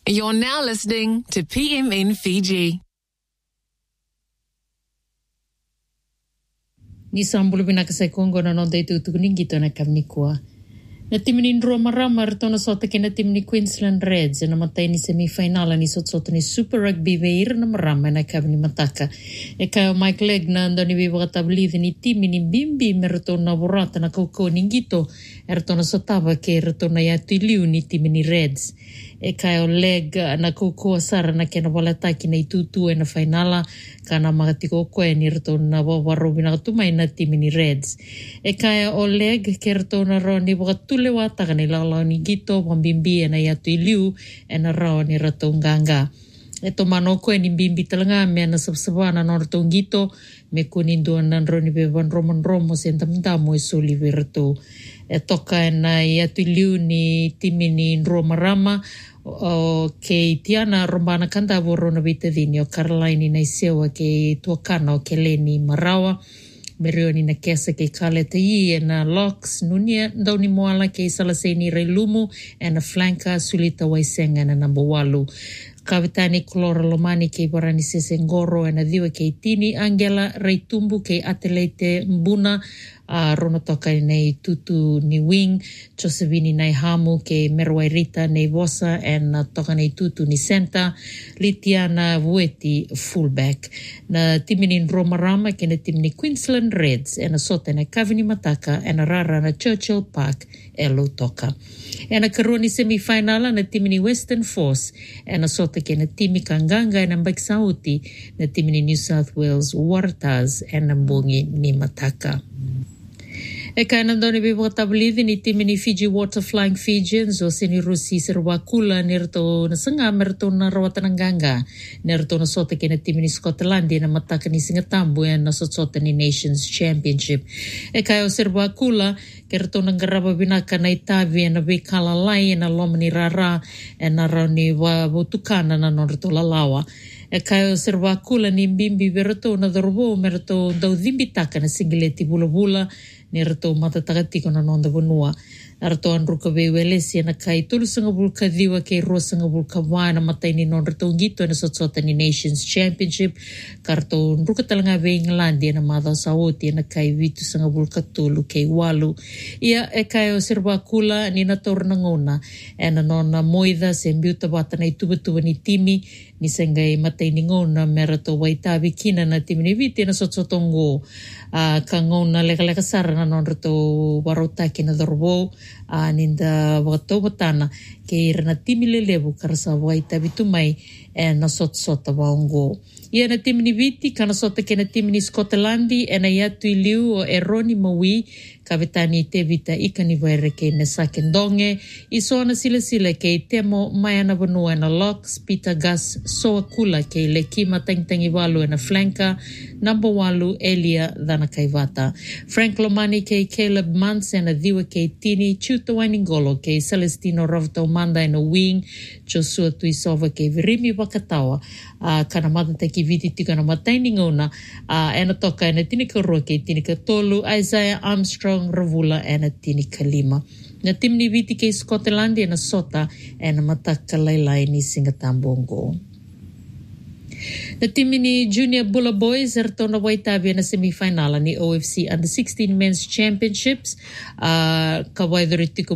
You're now listening to PMN Fiji. Ni sambulu bina kasai Kongo na nonda itu tukuningito na kamnikua. Na timini nrua marama retona sota ke na timini Queensland Reds na matai ni semifinala ni sot ni Super Rugby veir na marama na kamni mataka. E kaya Mike Legg na andoni bibakatabli ni timini bimbi me retona vorata na kauko ningito e retona sotava ke retona yatuiliu ni timini Reds. E kaya Legg na kauko sara na kena walataki na itutu e na finala kana magatiko koe ni retona wawarobi na katumai na timini Reds. E kaya Legg ke retona ro ni wakatule wataka ni lalau ni gito wambimbi e na yatuiliu e na rao ni ratonganga. E to mano koe ni bimbi talanga me na sabsabana no ratongito me kunindu anan ro ni beban romo sentamtamo e soli verato. E toka e na yatuiliu ni timini Nromarama o ke tiana rombana kanda vorona vitadini o Caroline na isewa ke tuakana o ke Leni Marawa merioni na kesa ke kaleta i na locks nunia dauni moala ke salaseni reilumu e na flanka sulita waisenga na nambawalu kavitani Klora Lomani ke barani sesengoro e na diwa ke tini Angela Reitumbu ke Ateleite Mbuna rono toka nei tutu ni wing Josevini nei hamu ke Merwai Rita nei vosa en toka nei tutu ni center Litiana Vueti fullback na timini Nromarama ke na timini Queensland Reds en sota na Kavini Mataka en rara na Churchill Park e lo toka en karoni semifinala na timini Western Force en sota ke na timi Kanganga en Mbaksauti na timini New South Wales Waratahs en Mbongi ni Mataka. E kaina ndoni bibakatabli ni timini Fiji Water Flying Fijians o seni Rusi Serwakula nirto na sanga merto na rawatananganga nirto na sota ke na timini Scotland na mataka ni Singatambu na sota ni Nations Championship. E kayo Serwakula kerto na garaba binaka na Itavi na bekala lai na lomani rara na rauni wa butukana na norto lalawa. E kayo Serwakula ni bimbi verato na dorbo merto dau dhimbitaka na singileti bula ni rato matatagati na nonda vanua. Arato anruka vewelesi na kai tulu sanga bulka diwa kei roa sanga bulka wana matai ni non rato ngito na sotsota ni Nations Championship. Karto nruka talanga ve Englandi na madha saoti na kai vitu sanga bulka tulu kei walu. Ia e kai o Serwakula ni na torna ngona. E na nona moida se mbiuta bata na ituba ni timi ni sengai matai ni ngona me rato waitavi kina na timi ni viti na sotsotongo. Ka ngona lega sara na non rato warotaki na dorbo. Ninda wakatobatana ke irana timi lelevu karasa waitavi tumai e na sota waongo. Ia na timi ni viti kana sota ke na timi ni Scotlandi e na yatuiliu o Eroni Maui kavitani te vita ikani vaere ke na sakendonge isona sila ke temo maiana vanua na locks Peter Gus Soakula ke le kima tangi walu na flanka number walu Elia dana kaivata Frank Lomani ke Caleb Mans na diwa ke tini Chuta Wainingolo ke Celestino Ravto Manda na wing Joshua Tuisova ke Virimi Wakatawa kana mata ki viti tika na mataini ngona ena toka ena tini karua ke tini katolu Isaiah Armstrong Ravula ena tini kalima na timni viti ke Scotland ena sota ena mataka lailai ni Singatambongo. Na timi ni Junior Bula Boys ertona waitavi na semifinala ni OFC Under 16 Men's Championships. Kawaidoritiku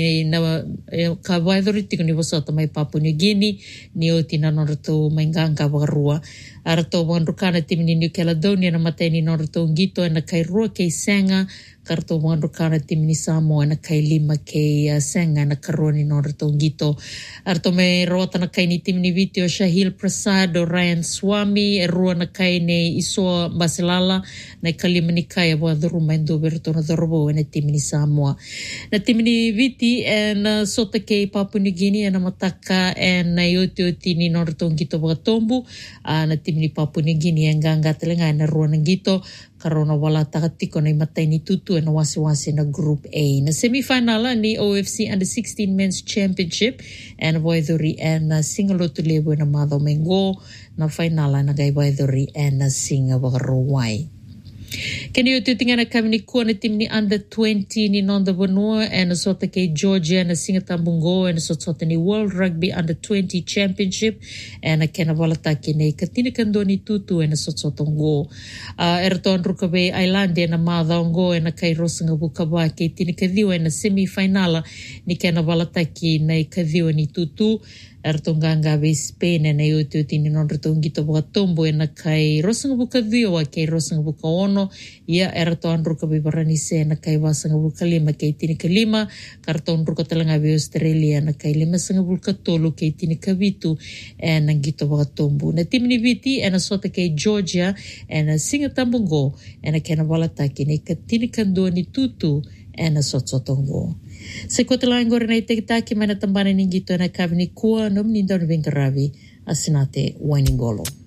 ni wasota mai Papua New Guinea ni oti na norato mai nganga wagarua. Arato wanrukana timi ni New Caledonia na matei ni norato ngito na kairua kei senga karto wanrukana timi ni Samoa na kai lima kei senga na karoni norato ngito. Arato me rota na kai ni timi ni Vitio Shahil Prasad o Ryan Swami e rua na kai ne Isoa Basilala na kalima ni kai wa dhuruma endo berto na dhorobo na timi ni Samoa. Na timi ni Viti na sota kei Papua New Guinea na mataka na oti ni norato ngito wakatombu na timi ni Papua New Guinea nganga telenga na rua na ngito karona wala takatiko na imatay ni tutu na wasi-wasi na Group A. Na semifinala ni OFC Under 16 Men's Championship and Waiduri and Singalotulevo na Madho Mengo na finala na Gay Waiduri and Singa Wakaruwai. Keni o tutinga na kamini kua na tim ni under 20 ni Nonda Vanua e na sota ke Georgia na Singatambungo e na sota ni World Rugby Under 20 Championship e na kena walata ke nei katina kandoni tutu e na sota ngo. E raton rukawe Islandi e na madhaongo e na kai rosanga bukawa ke tini kadhiwa e na semi-finala ni kena walata ke nei kadhiwa ni tutu. Ertonganga ve Spain e nei utu tini non retongito buka tombo e na kai rosanga buka dhiwa ke rosanga buka ono ia erton ruka be baranise na kai wasanga buka lima ke tini ka lima karton ruka talanga ve Australia na kai lima sanga buka tolu ke tini ka vitu e na gito buka tombo na timini viti e na sota ke Georgia e na Singatambungo e na kena walata ke nei ka tini kandoni tutu e na sotongo. Se kotala ngore nei te taki mana tambane ningito na kavini kua nom nindon vengaravi asinate Wainingolo.